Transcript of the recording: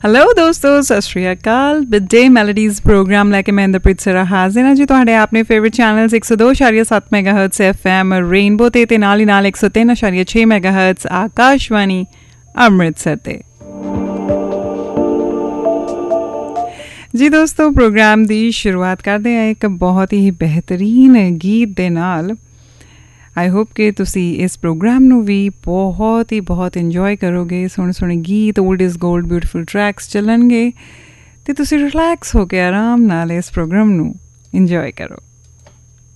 Hello ਦੋਸਤੋ, ਸਤਿ ਸ਼੍ਰੀ ਅਕਾਲ। Big ਡੇ melodies programme ਲੈ ਕੇ ਮੈਂ ਇੰਦਰਪ੍ਰੀਤ ਸਰਾ ਹਾਜ਼ਰ ਹਾਂ ਜੀ ਤੁਹਾਡੇ ਆਪਣੇ ਫੇਵਰਿਟ ਚੈਨਲਸ 102.7 ਮੈਗਾਹਰਟਜ਼ FM ਰੇਨਬੋ ਤੇ ਨਾਲ ਹੀ ਨਾਲ 103.6 ਮੈਗਾਹਰਟਜ਼ ਆਕਾਸ਼ਵਾਣੀ ਅੰਮ੍ਰਿਤਸਰ ਤੇ। ਜੀ ਦੋਸਤੋ, ਪ੍ਰੋਗਰਾਮ ਦੀ ਸ਼ੁਰੂਆਤ ਕਰਦੇ ਹਾਂ ਇੱਕ ਬਹੁਤ ਹੀ ਬਿਹਤਰੀਨ ਗੀਤ ਦੇ ਨਾਲ। ਆਈ ਹੋਪ ਕਿ ਤੁਸੀਂ ਇਸ ਪ੍ਰੋਗਰਾਮ ਨੂੰ ਵੀ ਬਹੁਤ ਇੰਜੋਏ ਕਰੋਗੇ। ਸੋਹਣੇ ਗੀਤ, old is gold, beautiful tracks ਚੱਲਣਗੇ ਅਤੇ ਤੁਸੀਂ ਰਿਲੈਕਸ ਹੋ ਕੇ ਆਰਾਮ ਨਾਲ ਇਸ ਪ੍ਰੋਗਰਾਮ ਨੂੰ ਇੰਜੋਏ ਕਰੋ।